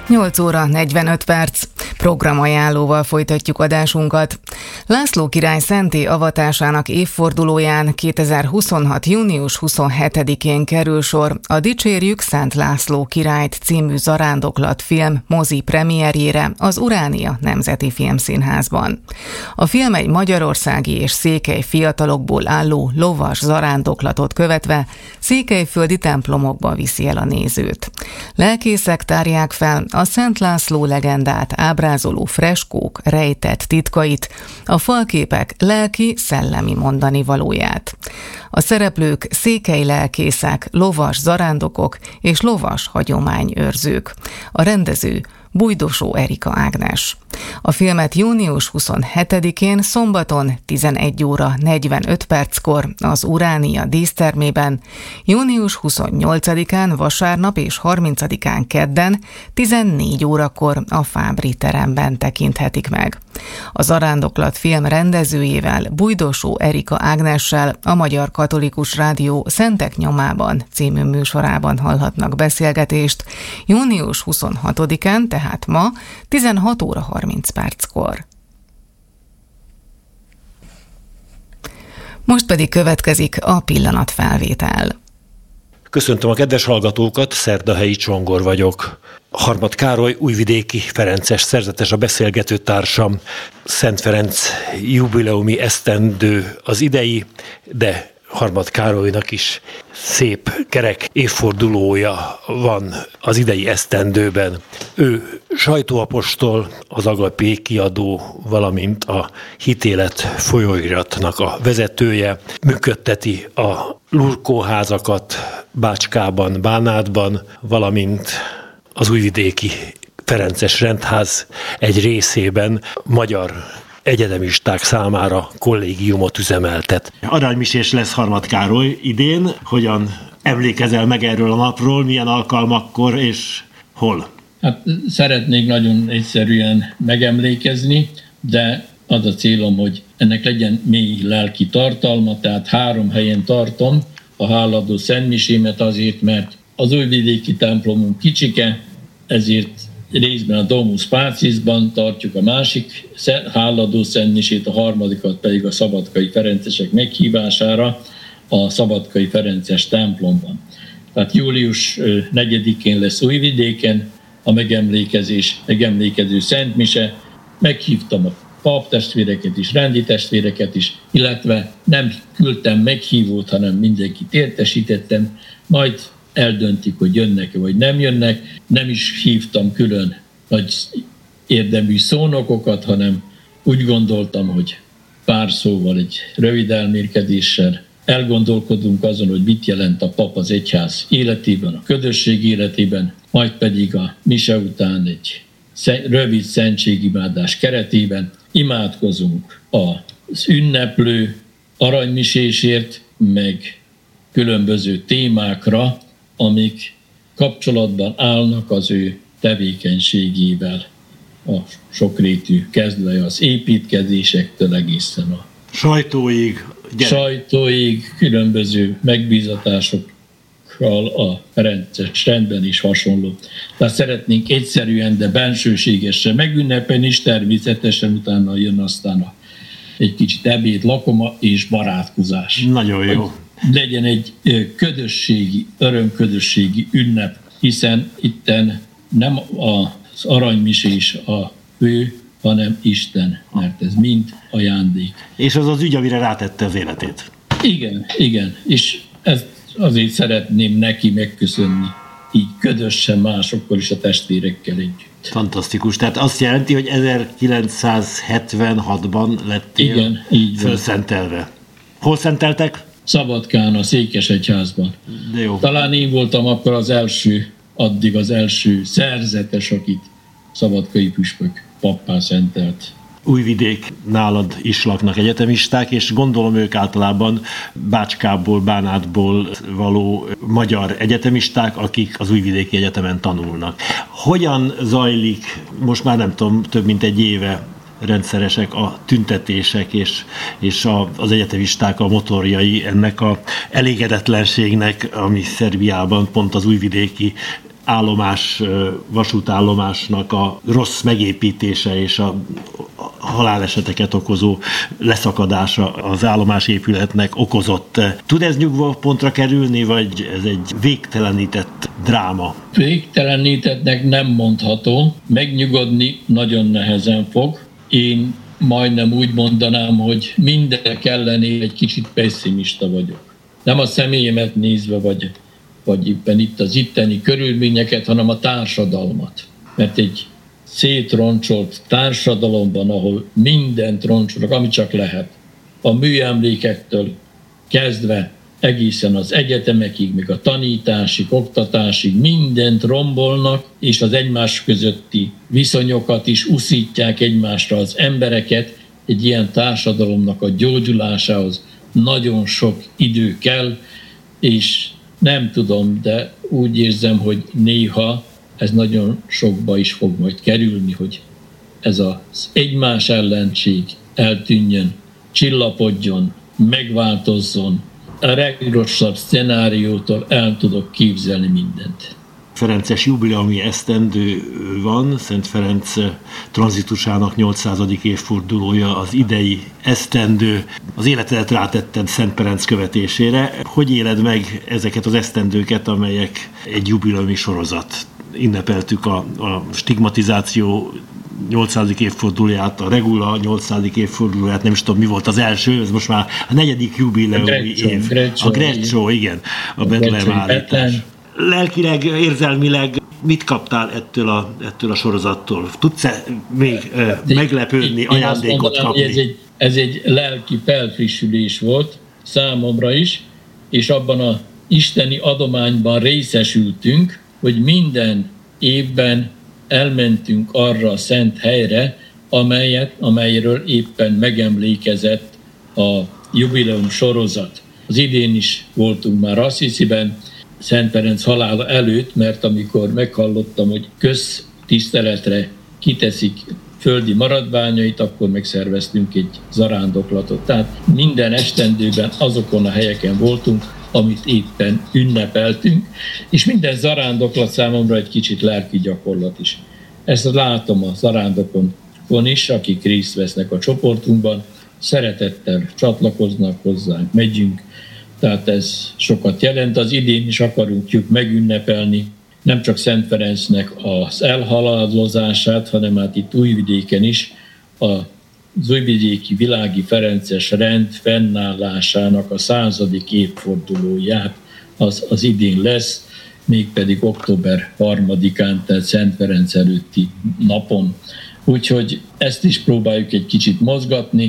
8 óra 45 perc. Programajánlóval folytatjuk adásunkat. László király szentté avatásának évfordulóján 2026. június 27-én kerül sor a Dicsérjük Szent László királyt című zarándoklat film mozi premierjére az Uránia Nemzeti Filmszínházban. A film egy magyarországi és székely fiatalokból álló lovas zarándoklatot követve székelyföldi templomokba viszi el a nézőt. Lelkészek tárják fel a Szent László legendát ábrázoló freskók rejtett titkait, a falképek lelki-szellemi mondani valóját. A szereplők székely lelkészek, lovas zarándokok és lovas hagyományőrzők. A rendező Bújdosó Erika Ágnes. A filmet június 27-én szombaton 11 óra 45 perckor az Uránia dísztermében, június 28-án vasárnap és 30-án kedden 14 órakor a Fábry teremben tekinthetik meg. A zarándoklat film rendezőjével, Bújdosó Erika Ágnessel a Magyar Katolikus Rádió Szentek nyomában című műsorában hallhatnak beszélgetést június 26-án, tehát ma 16 óra 30 perckor. Most pedig következik a pillanatfelvétel. Köszöntöm a kedves hallgatókat, Szerdahelyi Csongor vagyok. Harmad Károly újvidéki ferences szerzetes a beszélgető társam. Szent Ferenc jubileumi esztendő az idei, de Harmad Károlynak is szép kerek évfordulója van az idei esztendőben. Ő sajtóapostol, az Agapé kiadó, valamint a Hitélet folyóiratnak a vezetője. Működteti a lurkóházakat Bácskában, Bánátban, valamint az újvidéki ferences rendház egy részében magyar egyetemisták számára kollégiumot üzemeltet. Aranymisés lesz Harmad Károly idén. Hogyan emlékezel meg erről a napról, milyen alkalmakkor és hol? Hát szeretnék nagyon egyszerűen megemlékezni, de az a célom, hogy ennek legyen mély lelki tartalma, tehát 3 helyen tartom a háladó szentmisémet azért, mert az újvidéki templomunk kicsike, ezért részben a Domus Pacisban tartjuk a másik háladó szentmisét, a harmadikat pedig a szabadkai ferencesek meghívására a szabadkai ferences templomban. Tehát július 4-én lesz Újvidéken a megemlékező szentmise. Meghívtam a paptestvéreket is, rendi testvéreket is, illetve nem küldtem meghívót, hanem mindenkit értesítettem, majd eldöntik, hogy jönnek-e vagy nem jönnek. Nem is hívtam külön nagy érdemű szónokokat, hanem úgy gondoltam, hogy pár szóval, egy rövid elmélkedéssel elgondolkodunk azon, hogy mit jelent a pap az egyház életében, a közösség életében, majd pedig a mise után egy rövid szentségimádás keretében imádkozunk az ünneplő aranymisésért, meg különböző témákra, amik kapcsolatban állnak az ő tevékenységével, a sokrétű, kezdve az építkezésektől egészen a sajtóig, különböző megbízatásokkal a ferences rendben is hasonló. Tehát szeretnénk egyszerűen, de bensőségesen megünnepelni is, természetesen utána jön aztán egy kicsit ebéd, lakoma és barátkozás. Nagyon jó. Hogy legyen egy örömközösségi ünnep, hiszen itten nem az aranymisés a fő, hanem Isten, mert ez mind ajándék. És az az ügy, amire rátette az életét. Igen, és ezt azért szeretném neki megköszönni, így közösen másokkal is, a testvérekkel együtt. Fantasztikus. Tehát azt jelenti, hogy 1976-ban lettél fölszentelve. Hol szenteltek? Szabadkán, a Székesegyházban. De jó. Talán én voltam akkor az első szerzetes, akit szabadkai püspök pappá szentelt. Újvidék, nálad is laknak egyetemisták, és gondolom ők általában Bácskából, Bánátból való magyar egyetemisták, akik az Újvidéki Egyetemen tanulnak. Hogyan zajlik, most már nem tudom, több mint egy éve rendszeresek a tüntetések és az egyetemisták a motorjai ennek a elégedetlenségnek, ami Szerbiában pont az újvidéki állomás, vasútállomásnak a rossz megépítése és a haláleseteket okozó leszakadása az állomásépületnek okozott. Tud ez nyugvó pontra kerülni, vagy ez egy végtelenített dráma? Végtelenítettnek nem mondható, megnyugodni nagyon nehezen fog. Én majdnem úgy mondanám, hogy mindenek ellenére egy kicsit pessimista vagyok. Nem a személyemet nézve vagy éppen itt az itteni körülményeket, hanem a társadalmat. Mert egy szétroncsolt társadalomban, ahol mindent roncsolnak, ami csak lehet, a műemlékektől kezdve egészen az egyetemekig, még a tanításig, oktatásig mindent rombolnak, és az egymás közötti viszonyokat is uszítják egymásra az embereket. Egy ilyen társadalomnak a gyógyulásához nagyon sok idő kell, és nem tudom, de úgy érzem, hogy néha ez nagyon sokba is fog majd kerülni, hogy ez az egymás ellenség eltűnjön, csillapodjon, megváltozzon. A legrosszabb szcenáriótól el tudok képzelni mindent. Ferences jubileumi esztendő van, Szent Ferenc tranzitusának 800. évfordulója az idei esztendő. Az életedet rátetted Szent Ferenc követésére. Hogy éled meg ezeket az esztendőket, amelyek egy jubileumi sorozat? Ünnepeltük a stigmatizáció 800. évfordulóját, a regula 800. évfordulóját, nem is tudom, mi volt az első, ez most már a 4. jubileumi év. A Greccio, igen, a Betlehem állítás. Lelkileg, érzelmileg mit kaptál ettől a sorozattól? Tudsz-e még meglepődni, ajándékot kapni? Ez egy lelki felfrissülés volt számomra is, és abban az isteni adományban részesültünk, hogy minden évben elmentünk arra a szent helyre, amelyről éppen megemlékezett a jubileum sorozat. Az idén is voltunk már Assisiben, Szent Ferenc halála előtt, mert amikor meghallottam, hogy köztiszteletre kiteszik földi maradványait, akkor megszerveztünk egy zarándoklatot. Tehát minden esztendőben azokon a helyeken voltunk, amit éppen ünnepeltünk, és minden zarándoklat számomra egy kicsit lelki gyakorlat is. Ezt látom a zarándokon is, akik részt vesznek a csoportunkban, szeretettel csatlakoznak hozzánk, megyünk, tehát ez sokat jelent. Az idén is akarunk megünnepelni nem csak Szent Ferencnek az elhalálozását, hanem hát itt Újvidéken is az újvidéki világi ferences rend fennállásának a 100. évfordulóját az idén lesz, mégpedig október 3-án, tehát Szent Ferenc előtti napon. Úgyhogy ezt is próbáljuk egy kicsit mozgatni.